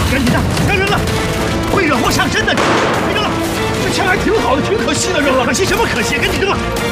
赶紧的，该扔了，会惹祸上身的，别扔了。这枪还挺好的，挺可惜的，扔了，可惜什么可惜？赶紧扔了。